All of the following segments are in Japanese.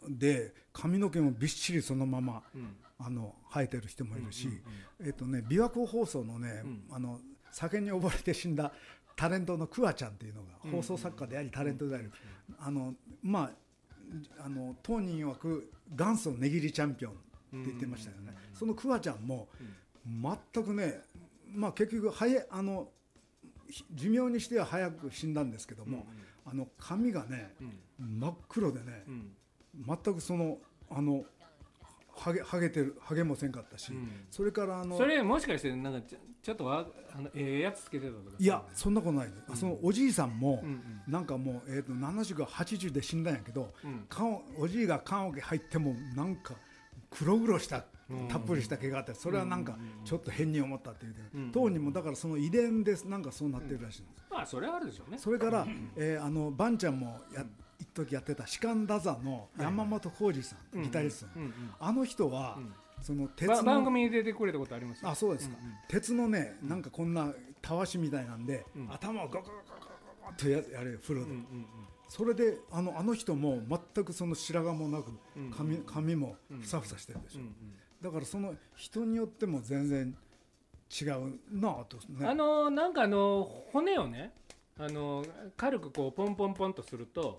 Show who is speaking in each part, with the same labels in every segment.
Speaker 1: で髪の毛もびっしりそのまま、生えてる人もいるし、琵琶湖放送のね、酒に溺れて死んだタレントのクワちゃんっていうのが放送作家でありタレントである、当人曰く元祖値切りチャンピオンって言ってましたよね。そのクワちゃんも全くね、結局寿命にしては早く死んだんですけども、髪がね、真っ黒でね、全くハゲもせんかったし、それから
Speaker 2: それもしかしてなんかちょっとやつつけてたとか。
Speaker 1: いやそんなことない、そのおじいさんも、なんかもう、70か80で死んだんやけど、おじいが棺桶入ってもなんか黒々したたっぷりした毛があって、それはなんかちょっと変に思ったっていう、当人もだからその遺伝でなんかそうなってるらしいんです。
Speaker 2: それはあるでしょうね。
Speaker 1: それからバンちゃんも一時やってたシカンダザの山本浩二さん、ギタリスト、あの人はその鉄の
Speaker 2: 番組に出てくれたことありますよ。
Speaker 1: そうですか、鉄のね、なんかこんなたわしみたいなんで、頭をガガガガガッとやれ風呂で、それであの人も全くその白髪もなく、髪もふさふさしてるでしょ、だからその人によっても全然違うなとね。
Speaker 2: なんか骨をね、軽くこうポンポンポンとすると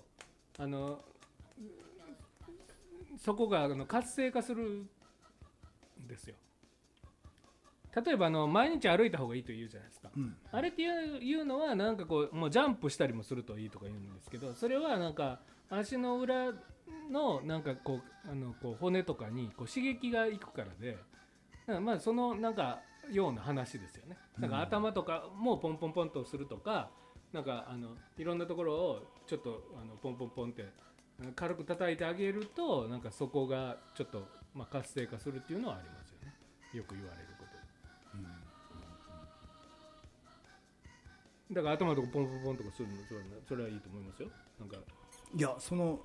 Speaker 2: そこが活性化するんですよ。例えば毎日歩いた方がいいと言うじゃないですか、あれっていうのはなんかこうもうジャンプしたりもするといいとか言うんですけど、それはなんか足の裏のなんかこう骨とかにこう刺激がいくからで、そのなんかような話ですよね。なんか頭とかもポンポンポンとするとか、なんかいろんなところをちょっとポンポンポンって軽く叩いてあげると、なんかそこがちょっと活性化するっていうのはありますよね。よく言われることで、だから頭とかポンポンポンとかするのそれはいいと思いますよ。なんか
Speaker 1: いやその、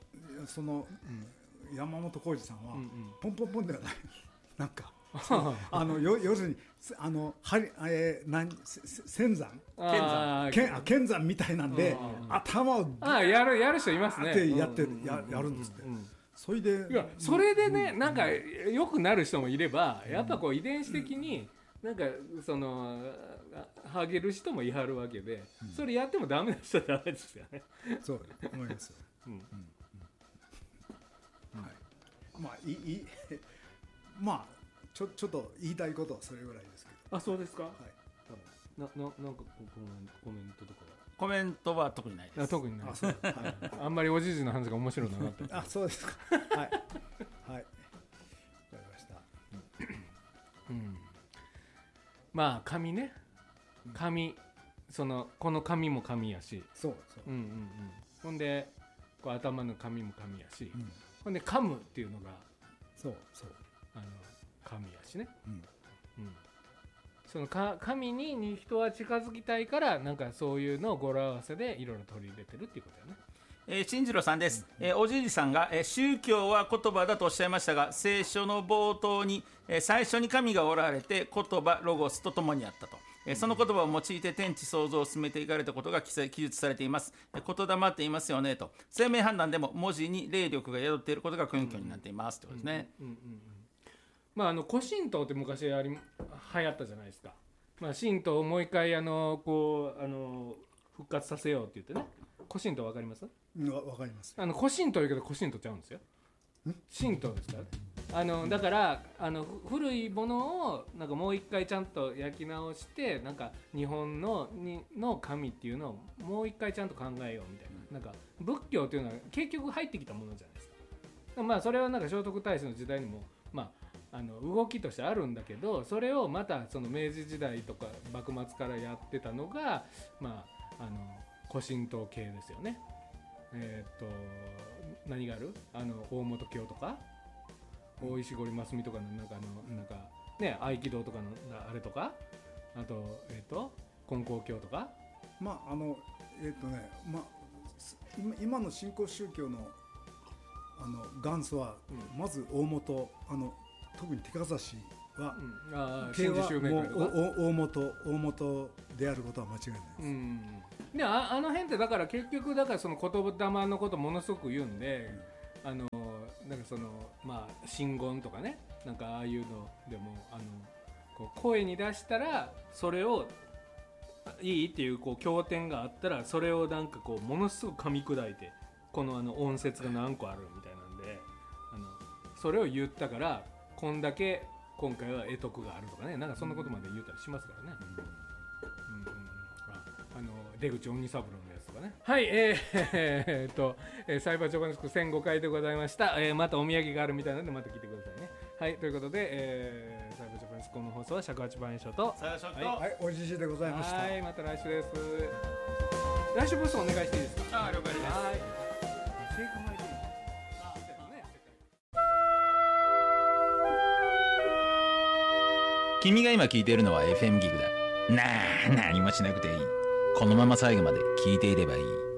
Speaker 1: 山本浩二さんは、ポンポンポンではないなんか要するに仙山剣山みたいなんで、頭を
Speaker 2: やる人いますね。
Speaker 1: やるんですって。それで
Speaker 2: それでね、なんか良くなる人もいれば、やっぱこう遺伝子的になんかハゲる人もいはるわけで、それやってもダメな人はダメですよね。
Speaker 1: そう思いますよ。ちょっと言いたいことはそれぐらいですけど。
Speaker 2: そうですか。なんかコメントとか
Speaker 3: コメントは特にないです。
Speaker 2: 特にない。あんまりおじいじの話が面白いなって。
Speaker 1: そうですか。はい。わかりました。
Speaker 2: 髪ね、この髪も髪やし、ほんでこう頭の髪も髪やし、ほんで噛むっていうのが髪やしね。その神に人は近づきたいから、なんかそういうのを語呂合わせでいろいろ取り入れてるっていうことだよね。
Speaker 3: 進次郎さんです。おじいさんが、宗教は言葉だとおっしゃいましたが、聖書の冒頭に、最初に神がおられて言葉ロゴスと共にあったと、その言葉を用いて天地創造を進めていかれたことが記述されています。言霊って言いますよねと。生命判断でも文字に霊力が宿っていることが根拠になっていますということですね。
Speaker 2: 古神道って昔流行ったじゃないですか。神道をもう一回復活させようって言ってね。古神道わかります？
Speaker 1: わかります。
Speaker 2: 古神道言うけど古神道ちゃうんですよ。神道ですからね。だから古いものをなんかもう一回ちゃんと焼き直して、なんか日本の神っていうのをもう一回ちゃんと考えようみたいな。なんか仏教っていうのは結局入ってきたものじゃないですか。それはなんか聖徳太子の時代にも動きとしてあるんだけど、それをまたその明治時代とか幕末からやってたのが古神道系ですよね。何がある？大本教とか大石堀真澄とかのなんかね、合気道とかのあれとか、あと金光教とか、
Speaker 1: 今の新興宗教の元祖は、まず大本、特に手かざしは、
Speaker 2: 真珠襲名会とか
Speaker 1: 大本であることは間違いないです。
Speaker 2: で辺ってだから結局その言霊のことものすごく言うんで、 なんかそのまあ真言とかね、なんかああいうのでもこう声に出したらそれをいいっていうこう経典があったら、それをなんかこうものすごく噛み砕いて、この音節が何個あるみたいなんで、それを言ったからこんだけ今回は得得があるとかね、なんかそんなことまで言うたりしますからね。出口鬼三郎のやつとかね。はい、サイバージョバネスク1005回でございました。またお土産があるみたいなのでまた来てくださいね。はい、ということで、サイバージョバネスクこの放送は尺八番所と
Speaker 1: はい、おじじでございました。
Speaker 2: はい、また来週です。来週ブースお願いしていいですか。
Speaker 3: 了解です。
Speaker 2: はい。
Speaker 4: 君が今聞いているのは FM ギグだ。何もしなくていい。このまま最後まで聞いていればいい。